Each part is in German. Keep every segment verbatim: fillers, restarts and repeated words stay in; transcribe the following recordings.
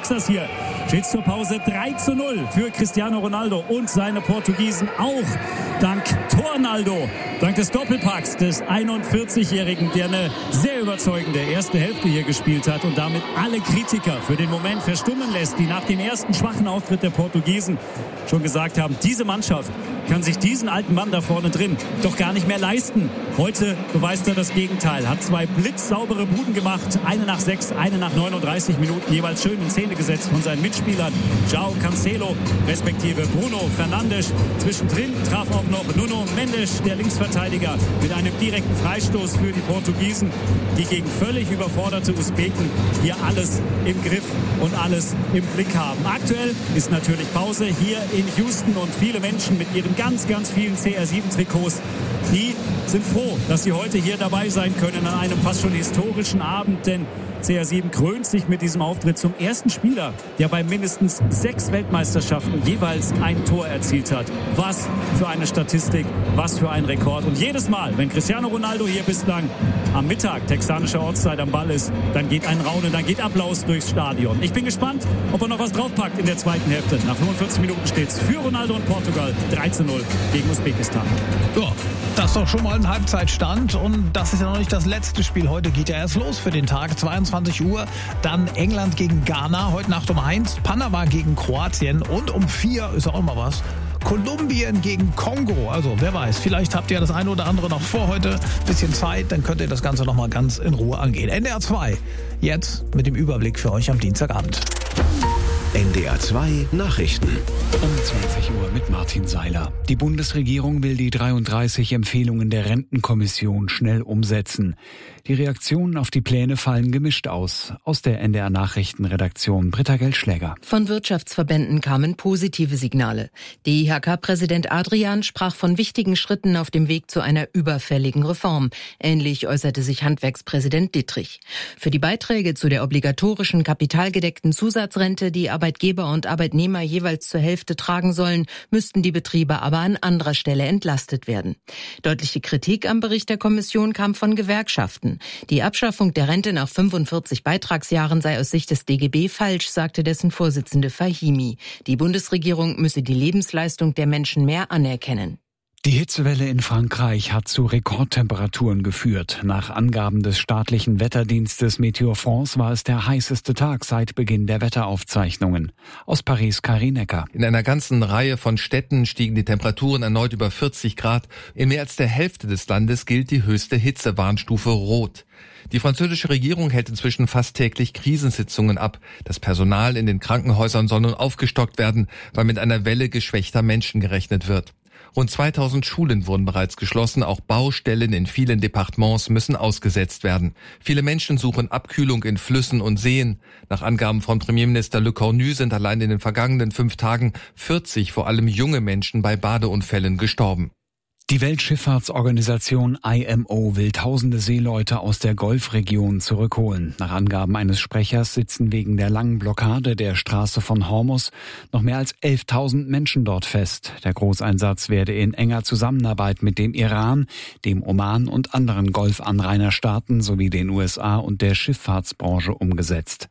Texas hier. Steht zur Pause drei zu null für Cristiano Ronaldo und seine Portugiesen, auch dank Tornaldo, dank des Doppelpacks des einundvierzigjährigen, der eine sehr überzeugende erste Hälfte hier gespielt hat und damit alle Kritiker für den Moment verstummen lässt, die nach dem ersten schwachen Auftritt der Portugiesen schon gesagt haben, diese Mannschaft kann sich diesen alten Mann da vorne drin doch gar nicht mehr leisten. Heute beweist er das Gegenteil, hat zwei blitzsaubere Buden gemacht, eine nach sechs, eine nach neununddreißig Minuten, jeweils schön in Szene gesetzt von seinen Mitspielern João Cancelo respektive Bruno Fernandes. Zwischendrin traf auch noch Nuno Mendes, der Linksverteidiger, mit einem direkten Freistoß für die Portugiesen, die gegen völlig überforderte Usbeken hier alles im Griff und alles im Blick haben. Aktuell ist natürlich Pause hier in Houston und viele Menschen mit ihren ganz, ganz vielen C R sieben Trikots, die sind froh, dass sie heute hier dabei sein können an einem fast schon historischen Abend, denn C R sieben krönt sich mit diesem Auftritt zum ersten Spieler, der bei mindestens sechs Weltmeisterschaften jeweils ein Tor erzielt hat. Was für eine Statistik, was für ein Rekord. Und jedes Mal, wenn Cristiano Ronaldo hier bislang am Mittag texanischer Ortszeit am Ball ist, dann geht ein Raunen, dann geht Applaus durchs Stadion. Ich bin gespannt, ob er noch was draufpackt in der zweiten Hälfte. Nach fünfundvierzig Minuten steht es für Ronaldo und Portugal drei zu null gegen Usbekistan. Ja, das ist doch schon mal ein Halbzeitstand und das ist ja noch nicht das letzte Spiel. Heute geht ja erst los für den Tag, zweiundzwanzig Uhr. Dann England gegen Ghana, heute Nacht um eins, Panama gegen Kroatien und um vier ist auch mal was. Kolumbien gegen Kongo. Also wer weiß, vielleicht habt ihr das eine oder andere noch vor heute. Bisschen Zeit, dann könnt ihr das Ganze noch mal ganz in Ruhe angehen. N D R zwei, jetzt mit dem Überblick für euch am Dienstagabend. N D R zwei Nachrichten. Um zwanzig Uhr mit Martin Seiler. Die Bundesregierung will die dreiunddreißig Empfehlungen der Rentenkommission schnell umsetzen. Die Reaktionen auf die Pläne fallen gemischt aus. Aus der N D R Nachrichtenredaktion Britta Geldschläger. Von Wirtschaftsverbänden kamen positive Signale. D I H K-Präsident Adrian sprach von wichtigen Schritten auf dem Weg zu einer überfälligen Reform. Ähnlich äußerte sich Handwerkspräsident Dittrich. Für die Beiträge zu der obligatorischen kapitalgedeckten Zusatzrente, die Arbeitgeber und Arbeitnehmer jeweils zur Hälfte tragen sollen, müssten die Betriebe aber an anderer Stelle entlastet werden. Deutliche Kritik am Bericht der Kommission kam von Gewerkschaften. Die Abschaffung der Rente nach fünfundvierzig Beitragsjahren sei aus Sicht des D G B falsch, sagte dessen Vorsitzende Fahimi. Die Bundesregierung müsse die Lebensleistung der Menschen mehr anerkennen. Die Hitzewelle in Frankreich hat zu Rekordtemperaturen geführt. Nach Angaben des staatlichen Wetterdienstes Météo France war es der heißeste Tag seit Beginn der Wetteraufzeichnungen. Aus Paris, Karin Ecker. In einer ganzen Reihe von Städten stiegen die Temperaturen erneut über vierzig Grad. In mehr als der Hälfte des Landes gilt die höchste Hitzewarnstufe Rot. Die französische Regierung hält inzwischen fast täglich Krisensitzungen ab. Das Personal in den Krankenhäusern soll nun aufgestockt werden, weil mit einer Welle geschwächter Menschen gerechnet wird. Rund zweitausend Schulen wurden bereits geschlossen, auch Baustellen in vielen Departements müssen ausgesetzt werden. Viele Menschen suchen Abkühlung in Flüssen und Seen. Nach Angaben von Premierminister Le Cornu sind allein in den vergangenen fünf Tagen vierzig, vor allem junge Menschen, bei Badeunfällen gestorben. Die Weltschifffahrtsorganisation I M O will tausende Seeleute aus der Golfregion zurückholen. Nach Angaben eines Sprechers sitzen wegen der langen Blockade der Straße von Hormuz noch mehr als elftausend Menschen dort fest. Der Großeinsatz werde in enger Zusammenarbeit mit dem Iran, dem Oman und anderen Golfanrainerstaaten sowie den U S A und der Schifffahrtsbranche umgesetzt.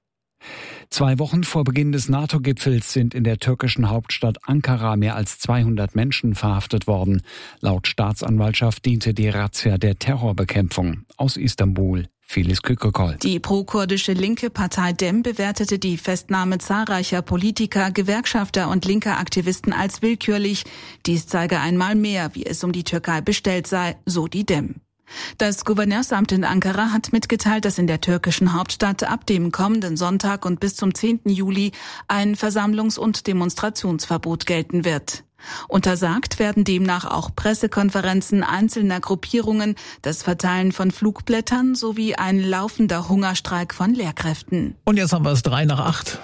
Zwei Wochen vor Beginn des NATO-Gipfels sind in der türkischen Hauptstadt Ankara mehr als zweihundert Menschen verhaftet worden. Laut Staatsanwaltschaft diente die Razzia der Terrorbekämpfung. Aus Istanbul, Filiz Kükrekol. Die pro-kurdische linke Partei Dem bewertete die Festnahme zahlreicher Politiker, Gewerkschafter und linker Aktivisten als willkürlich. Dies zeige einmal mehr, wie es um die Türkei bestellt sei, so die Dem. Das Gouverneursamt in Ankara hat mitgeteilt, dass in der türkischen Hauptstadt ab dem kommenden Sonntag und bis zum zehnten Juli ein Versammlungs- und Demonstrationsverbot gelten wird. Untersagt werden demnach auch Pressekonferenzen einzelner Gruppierungen, das Verteilen von Flugblättern sowie ein laufender Hungerstreik von Lehrkräften. Und jetzt haben wir es drei nach acht.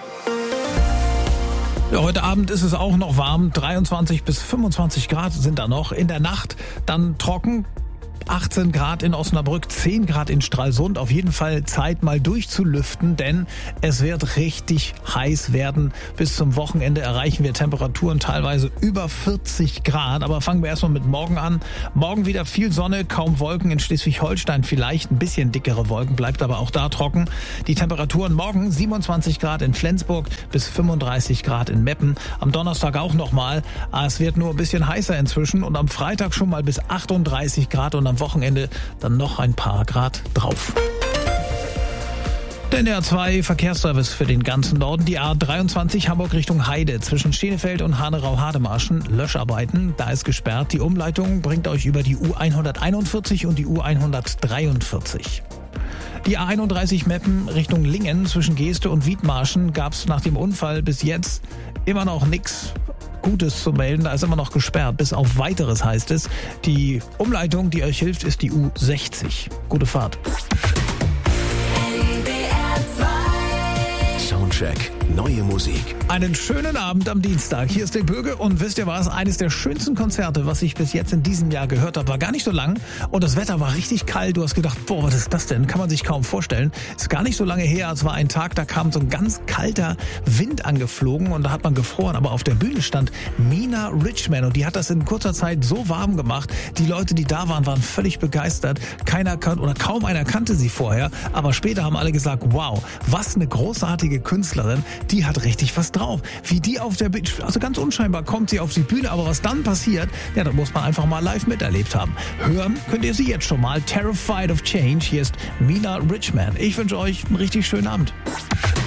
Ja, heute Abend ist es auch noch warm, dreiundzwanzig bis fünfundzwanzig Grad sind da noch. In der Nacht dann trocken. Freiburg, achtzehn Grad in Osnabrück, zehn Grad in Stralsund. Auf jeden Fall Zeit mal durchzulüften, denn es wird richtig heiß werden. Bis zum Wochenende erreichen wir Temperaturen teilweise über vierzig Grad. Aber fangen wir erstmal mit morgen an. Morgen wieder viel Sonne, kaum Wolken. In Schleswig-Holstein vielleicht ein bisschen dickere Wolken, bleibt aber auch da trocken. Die Temperaturen morgen siebenundzwanzig Grad in Flensburg bis fünfunddreißig Grad in Meppen. Am Donnerstag auch nochmal. Es wird nur ein bisschen heißer inzwischen und am Freitag schon mal bis achtunddreißig Grad und am Wochenende dann noch ein paar Grad drauf. Der N D R zwei Verkehrsservice für den ganzen Norden. Die A dreiundzwanzig Hamburg Richtung Heide zwischen Schenefeld und Hanerau-Hademarschen. Löscharbeiten, da ist gesperrt. Die Umleitung bringt euch über die U hunderteinundvierzig und die U hundertdreiundvierzig. Die A einunddreißig Meppen Richtung Lingen zwischen Geeste und Wiedmarschen gab es nach dem Unfall bis jetzt immer noch nichts Gutes zu melden. Da ist immer noch gesperrt. Bis auf Weiteres heißt es. Die Umleitung, die euch hilft, ist die U sechzig. Gute Fahrt. Soundcheck. Neue Musik. Einen schönen Abend am Dienstag. Hier ist der Bürger und wisst ihr was? Eines der schönsten Konzerte, was ich bis jetzt in diesem Jahr gehört habe, war gar nicht so lang und das Wetter war richtig kalt. Du hast gedacht, boah, was ist das denn? Kann man sich kaum vorstellen. Ist gar nicht so lange her. Es war ein Tag, da kam so ein ganz kalter Wind angeflogen und da hat man gefroren. Aber auf der Bühne stand Mina Richman und die hat das in kurzer Zeit so warm gemacht. Die Leute, die da waren, waren völlig begeistert. Keiner kan- oder kaum einer kannte sie vorher. Aber später haben alle gesagt, wow, was eine großartige Künstlerin. Die hat richtig was drauf. Wie die auf der Bühne, also ganz unscheinbar kommt sie auf die Bühne, aber was dann passiert, ja, das muss man einfach mal live miterlebt haben. Hören könnt ihr sie jetzt schon mal. Terrified of Change. Hier ist Mina Richman. Ich wünsche euch einen richtig schönen Abend.